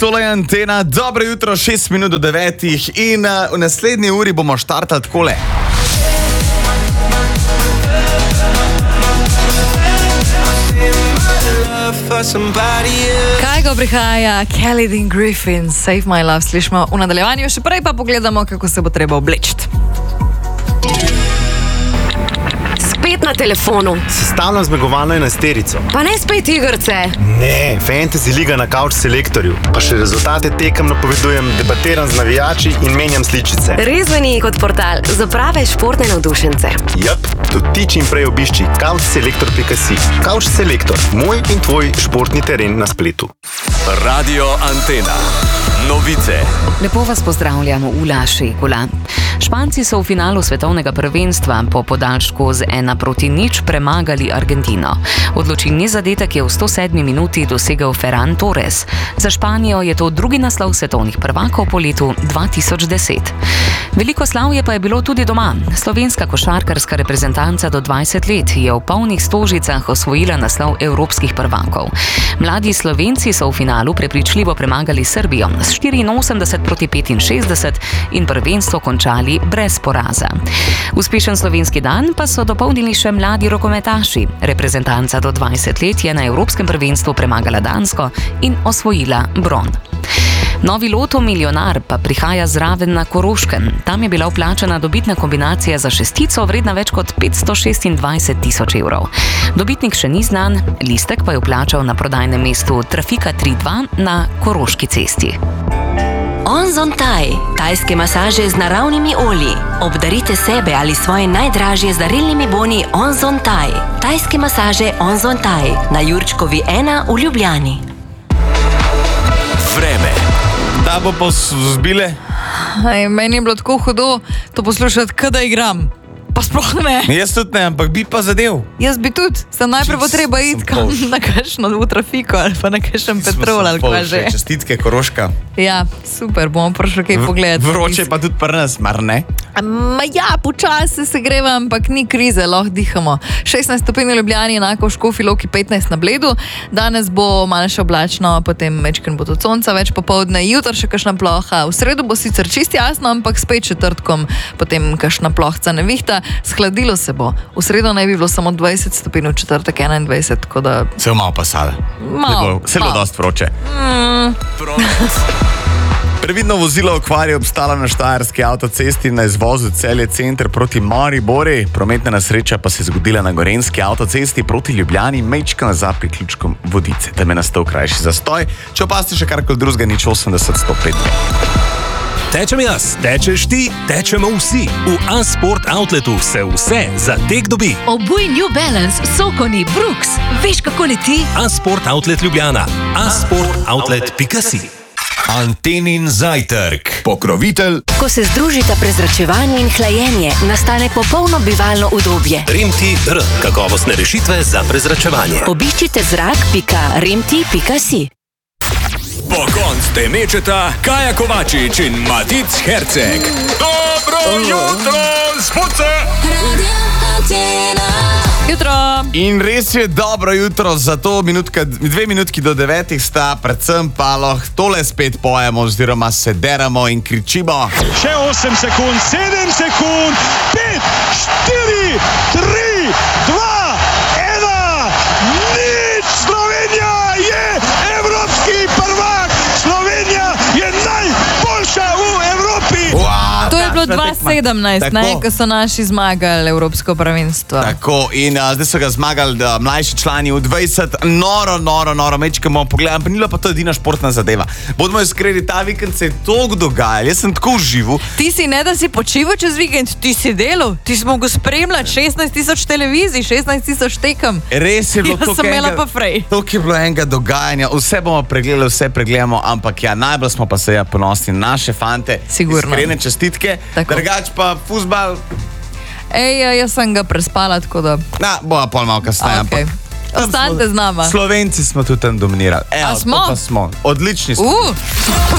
tole je Antena, dobro jutro, 6 minut do 9 in v naslednji uri bomo štartali takole. Kaj ga prihaja? Kelly Dean Griffin, Save My Love, slišimo v nadaljevanju, še prej pa pogledamo, kako se bo treba oblečiti. Spet na telefonu. Sestavljam zmagovalno enajsterico. Pa ne spet igrce. Ne, Fantasy liga na Couch Selektorju. Pa še rezultate tekem napovedujem, debatiram z navijači in menjam sličice. Res zveni kot portal za prave športne navdušence. Jep, tudi ti čim prej obišči couchselektor.si. Couch Selektor, moj in tvoj športni teren na spletu. Radio Antena. Novice. Lepo vas pozdravljamo v Laši, Golan. Španci so v finalu svetovnega prvenstva po podaljšku z 1-0 premagali Argentino. Odločilni zadetek je v 107 minuti dosegel Ferran Torres. Za Španijo je to drugi naslov svetovnih prvakov po letu 2010. Veliko slavje pa je bilo tudi doma. Slovenska košarkarska reprezentanca do 20 let je v polnih stožicah osvojila naslov evropskih prvakov. Mladi Slovenci so v finalu prepričljivo premagali Srbijo s 84-65 in prvenstvo končali brez poraza. Uspešen slovenski dan pa so dopolnili še mladi rokometaši. Reprezentanca do 20 let je na evropskem prvenstvu premagala Dansko in osvojila bron. Novi loto milijonar pa prihaja zraven na Koroškem. Tam je bila vplačana dobitna kombinacija za šestico vredna več kot 526 000 evrov. Dobitnik še ni znan, listek pa je vplačal na prodajnem mestu Trafika 3.2 na Koroški cesti. Onzon Thai, tajske masaže z naravnimi olji. Obdarite sebe ali svoje najdražje z darilnimi boni Onzon Thai. Tajske masaže Onzon Thai na Jurčkovi 1 v Ljubljani. Vreme. Da bo pa zbile? Meni je bilo tako hudo to poslušati, kada igram. Pa sploh ne. Jaz tudi ne, ampak bi pa zadev. Jaz bi tudi, sem najprej bo treba iti kam na kakšno v trafiko ali pa na kakšen petrol ali kaj že. Čestitke Koroška. Ja, super, bomo prišli kaj pogledati. Vroče pa tudi pri nas, mar ne? Ja, počasi se greva, ampak ni krize, lahko dihamo. 16 stopinj v Ljubljani, enako v Škofji Loki, 15 na Bledu. Danes bo malo še oblačno, potem večkrat bo tudi sonca, več popoldne, jutro še kakšna ploha. V sredo bo sicer čisto jasno, ampak spet četrtkom potem kakšna plohca nevihta. Schladilo se bo. V sredo naj bi bilo samo 20 stopinj, v četrtek 21, tako da... Se je malo pasale. Se je bilo dosti vroče. Previdno vozilo okvarje obstalo na štajerski avtocesti na izvozu Celje center proti Maribori. Prometna nesreča pa se je zgodila na gorenjski avtocesti proti Ljubljani, mečkano za priključkom Vodice. Tam je nastal krajši zastoj. Če opazite še karkoli drugega, nič 80 105. Tečem jaz, tečeš ti, tečemo vsi. V A-Sport Outletu se vse za tek dobi. Obuj New Balance, Sokoni, Brooks. Veš, kako leti? A-Sport Outlet Ljubljana. A-sportoutlet.si. Antenin zajtrk. Pokrovitelj. Ko se združita prezračevanje in hlajenje, nastane popolno bivalno udobje. Remti-R. Kakovostne rešitve za prezračevanje. Obiščite zrak.remti.si. Pogon ste mečeta Kaja Kovačič in Matic Herceg. Dobro jutro, spuce! Jutro! In res je dobro jutro, zato 2 minutki do 9 sta, predvsem pa lahko tole spet pojemo oziroma se deramo in kričimo. Še 8 sekund, 7 sekund, 5, 4, 3, 2, 1, nič! Slovenija je evropski prvak! Slovenija je najboljša v Evropi! To je bilo 2017, ko so naši zmagali Evropsko prvenstvo. Tako, in zdaj so ga zmagali mlajši člani v 20. Noro, mečkamo pogledam, pa nila pa to edina športna zadeva. Bodimo iskreni, ta vikend se je toliko dogajalo, jaz sem tako užival. Ti si ne da si počival čez vikend, ti si delal, ti si mogel spremljati 16 000 televizij, 16 000 tekem. Res je bilo Jaz sem imela pa frej. Toliko je bilo enega dogajanja, vse bomo pregledali, vse pregledamo, ampak ja, najbolj smo pa se ponosni na naše fante. Sigurno. Iskrene čestitke. Drugač pa fuzbal. Jaz sem ga prespala, tako da... Bova pol malo kasneje. Okay. Ostanite z nama. Slovenci smo tudi tam dominirali. A smo? To pa smo. Odlični smo.